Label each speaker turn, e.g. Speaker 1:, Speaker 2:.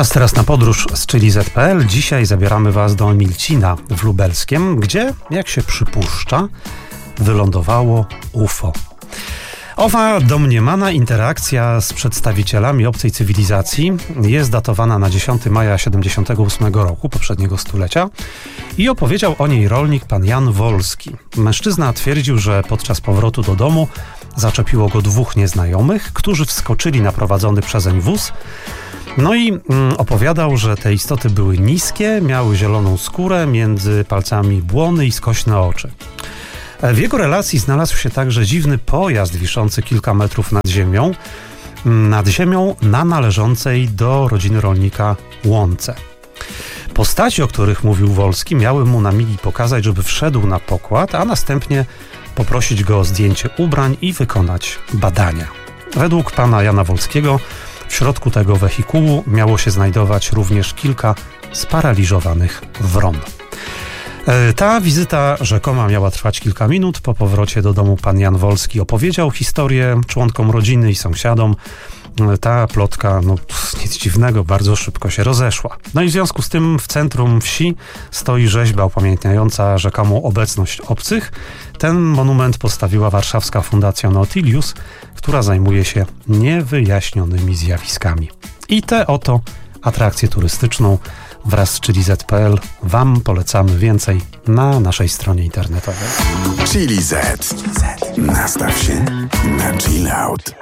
Speaker 1: Czas teraz na podróż z chiliz.pl. Dzisiaj zabieramy Was do Milcina w Lubelskiem, gdzie, jak się przypuszcza, wylądowało UFO. Owa domniemana interakcja z przedstawicielami obcej cywilizacji jest datowana na 10 maja 78 roku, poprzedniego stulecia, i opowiedział o niej rolnik pan Jan Wolski. Mężczyzna twierdził, że podczas powrotu do domu zaczepiło go dwóch nieznajomych, którzy wskoczyli na prowadzony przezeń wóz. No i opowiadał, że te istoty były niskie, miały zieloną skórę, między palcami błony i skośne oczy. W jego relacji znalazł się także dziwny pojazd wiszący kilka metrów nad ziemią na należącej do rodziny rolnika łące. Postaci, o których mówił Wolski, miały mu na migi pokazać, żeby wszedł na pokład, a następnie poprosić go o zdjęcie ubrań i wykonać badania. Według pana Jana Wolskiego w środku tego wehikułu miało się znajdować również kilka sparaliżowanych wron. Ta wizyta rzekoma miała trwać kilka minut. Po powrocie do domu pan Jan Wolski opowiedział historię członkom rodziny i sąsiadom. Ta plotka, nic dziwnego, bardzo szybko się rozeszła. No i w związku z tym w centrum wsi stoi rzeźba upamiętniająca rzekomą obecność obcych. Ten monument postawiła warszawska Fundacja Nautilius, która zajmuje się niewyjaśnionymi zjawiskami. I tę oto atrakcję turystyczną wraz z chiliz.pl Wam polecamy więcej na naszej stronie internetowej.
Speaker 2: Chiliz. Nastaw się na chill out.